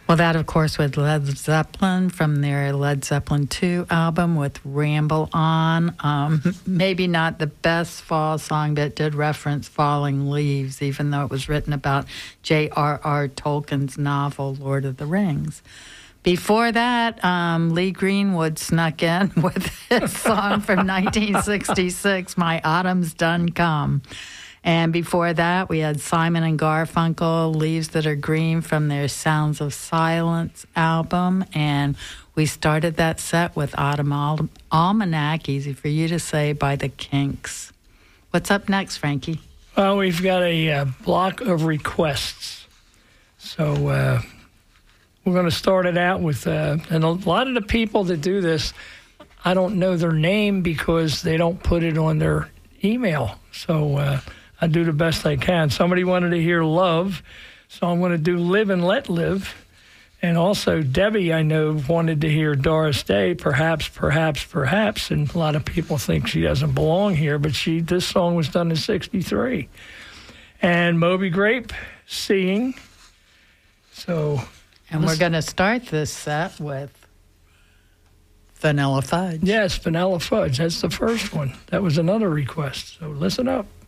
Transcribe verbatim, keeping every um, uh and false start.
Well, that, of course, with Led Zeppelin from their Led Zeppelin two album with Ramble On. Um, maybe not the best fall song, but it did reference falling leaves, even though it was written about J R R. Tolkien's novel, Lord of the Rings. Before that, um, Lee Greenwood snuck in with his song from nineteen sixty-six, My Autumn's Done Come. And before that, we had Simon and Garfunkel, Leaves That Are Green from their Sounds of Silence album. And we started that set with Autumn Al- Almanac, easy for you to say, by the Kinks. What's up next, Frankie? Well, we've got a uh, block of requests. So uh, we're going to start it out with, uh, and a lot of the people that do this, I don't know their name because they don't put it on their email. So uh, I do the best I can. Somebody wanted to hear Love, so I'm going to do Live and Let Live. And also Debbie, I know, wanted to hear Doris Day, Perhaps, Perhaps, Perhaps. And a lot of people think she doesn't belong here, but she this song was done in sixty-three. And Moby Grape, Seeing. So, and we're going to start this set with Vanilla Fudge. Yes, Vanilla Fudge. That's the first one. That was another request. So listen up.